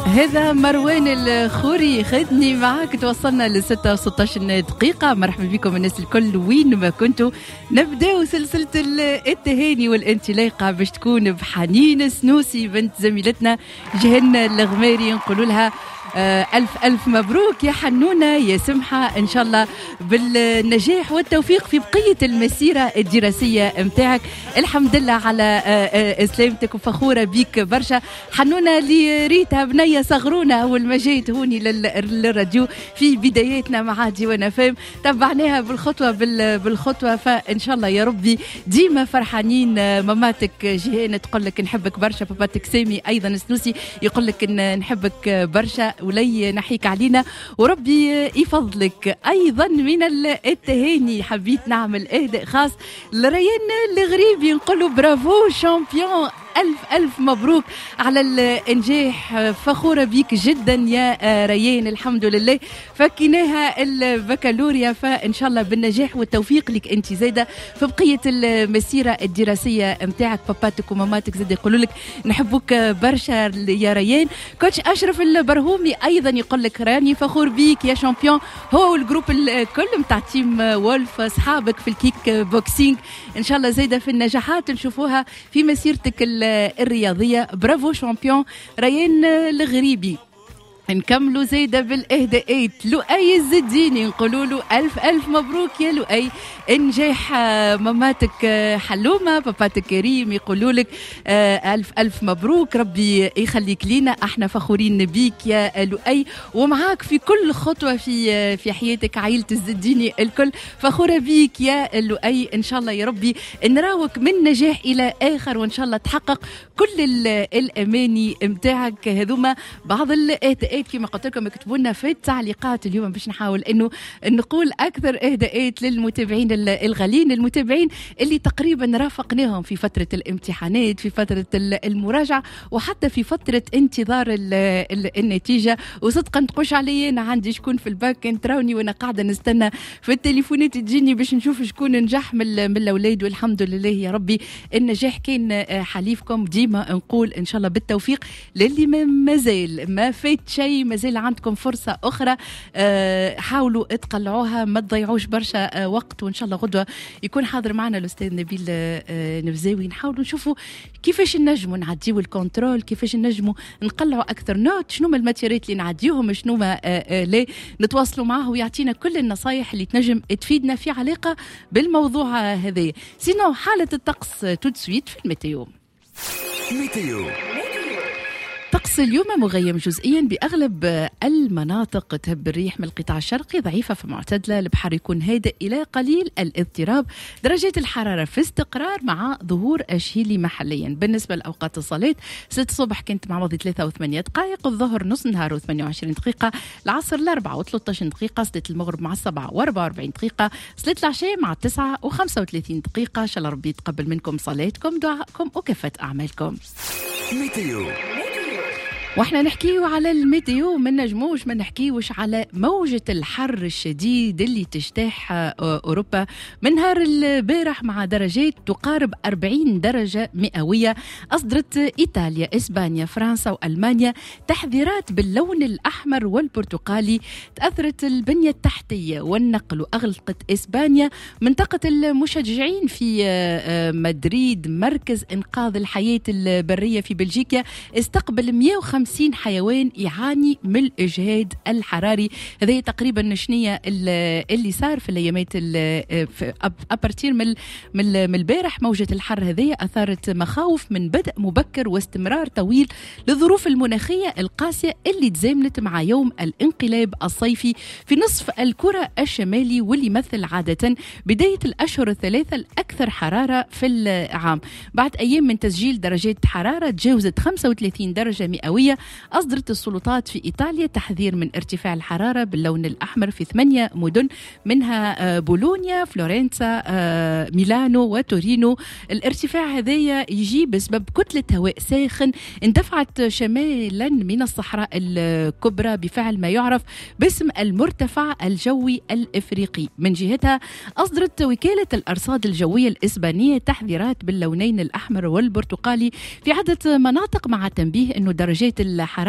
هذا مروان الخوري خدني معاك. توصلنا ل 6:16 دقيقة. مرحبا بكم الناس الكل وين ما كنتوا. نبداو سلسلة التهاني والانطلاقة باش تكون بحنين سنوسي بنت زميلتنا جهنة الغماري. نقولوا لها ألف مبروك يا حنونة يا سمحة، إن شاء الله بالنجاح والتوفيق في بقية المسيرة الدراسية متاعك. الحمد لله على سلامتك وفخورة بيك برشا. حنونة اللي ريتها بنية صغرونة أول ما جيت هوني للراديو في بداياتنا مع ديوانا فهم، تبعناها بالخطوة فإن شاء الله يا ربي ديما فرحانين. ماماتك جهانة تقول لك نحبك برشا، باباتك سامي أيضا سنوسي يقول لك نحبك برشا ولي نحيك علينا وربي يفضلك. أيضا من التهاني حبيت نعمل إهداء خاص لريان الغريبي، نقوله برافو شامبيون، ألف مبروك على الإنجاح. فخورة بيك جدا يا ريان. الحمد لله فكيناها البكالوريا، فإن شاء الله بالنجاح والتوفيق لك أنت زايدة في بقية المسيرة الدراسية متاعك. باباتك وماماتك زاد يقولوا لك نحبوك برشا يا ريان. كوتش أشرف البرهومي أيضا يقول لك راني فخور بيك يا شامبيون، هو والجروب الكل متاع تيم وولف أصحابك في الكيك بوكسينج. إن شاء الله زايدة في النجاحات نشوفوها في مسيرتك الرياضية. برافو شامبيون ريان الغريبي. نكملوا زايدة بالإهداءات. لؤي الزديني نقولوا له ألف مبروك يا لؤي، إنجاح ماماتك حلومة باباتك كريم يقولوا لك ألف مبروك، ربي يخليك لينا، احنا فخورين بيك يا لؤي ومعاك في كل خطوة في حياتك. عائلة الزديني الكل فخورة بيك يا لؤي. إن شاء الله يا ربي نراوك من نجاح إلى آخر، وإن شاء الله تحقق كل الأماني متاعك. هذوما بعض الإهداءات كما قلت لكم اكتبوا لنا في التعليقات اليوم باش نحاول انه نقول اكثر اهداءات للمتابعين الغاليين، المتابعين اللي تقريبا رافقناهم في فتره الامتحانات، في فتره المراجعه، وحتى في فتره انتظار النتيجه. وصدقا تقوش علي انا عندي شكون في الباك تراوني وانا قاعده نستنى في التليفونات تجيني باش نشوف شكون نجح من الاولاد. والحمد لله يا ربي النجاح كان حليفكم. ديما نقول ان شاء الله بالتوفيق للي مازال ما فات شيء، مازال عندكم فرصة أخرى. حاولوا تقلعوها، ما تضيعوش برشا وقت. وإن شاء الله غدوة يكون حاضر معنا الأستاذ نبيل نفزاوي. نحاولوا نشوفوا كيفاش نجموا نعديوا الكنترول، كيفاش نجموا نقلعوا أكثر نوت، شنو ما الماتيريات اللي نعديوهم، شنو ما لا نتواصلوا معه ويعطينا كل النصايح اللي تنجم تفيدنا في علاقة بالموضوع هذا. سينو حالة الطقس تود سويت في الميتيو. طقس اليوم مغيم جزئيا بأغلب المناطق، تهب الريح من القطاع الشرقي ضعيفة فمعتدلة، البحر يكون هادئ إلى قليل الاضطراب، درجات الحرارة في استقرار مع ظهور أشيلي محليا. بالنسبة لأوقات الصلاة 6 الصبح كانت مع بعض 3 و8 دقائق، الظهر نص نهار و28 دقيقة، العصر 4 و13 دقيقة، صلاة المغرب مع 7 و44 دقيقة، صلاة العشاء مع 9 و35 دقيقة. إن شاء الله ربي يتقبل منكم صلاتكم دعائكم وكافة أعمالكم. ميتيو. واحنا نحكيو على الميتيو ما نجموش ما نحكيوش على موجة الحر الشديد اللي تجتاح أوروبا من نهار البارح مع درجات تقارب 40 درجة مئوية. أصدرت إيطاليا، إسبانيا، فرنسا وألمانيا تحذيرات باللون الأحمر والبرتقالي. تأثرت البنية التحتية والنقل، وأغلقت إسبانيا منطقة المشجعين في مدريد. مركز إنقاذ الحياة البرية في بلجيكا استقبل 150 حيوان يعاني من الإجهاد الحراري. هذه تقريبا نشنية اللي صار في الأيامات أبرتير من البارح. موجة الحر هذه أثارت مخاوف من بدء مبكر واستمرار طويل للظروف المناخية القاسية اللي تزامنت مع يوم الانقلاب الصيفي في نصف الكرة الشمالي، واللي يمثل عادة بداية الأشهر الثلاثة الأكثر حرارة في العام. بعد أيام من تسجيل درجات حرارة تجاوزت 35 درجة مئوية، أصدرت السلطات في إيطاليا تحذير من ارتفاع الحرارة باللون الأحمر في 8 مدن، منها بولونيا، فلورنسا، ميلانو وتورينو. الارتفاع هذا يجي بسبب كتلة هواء ساخن اندفعت شمالا من الصحراء الكبرى بفعل ما يعرف باسم المرتفع الجوي الإفريقي. من جهتها أصدرت وكالة الأرصاد الجوية الإسبانية تحذيرات باللونين الأحمر والبرتقالي في عدة مناطق، مع تنبيه أنه درجات الحرارة